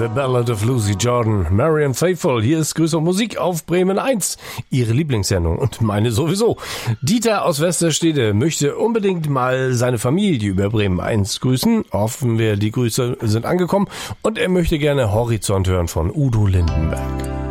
The Ballad of Lucy Jordan, Marianne Faithfull. Hier ist Grüß und Musik auf Bremen 1, Ihre Lieblingssendung und meine sowieso. Dieter aus Westerstede möchte unbedingt mal seine Familie über Bremen 1 grüßen. Hoffen wir, die Grüße sind angekommen. Und er möchte gerne Horizont hören von Udo Lindenberg.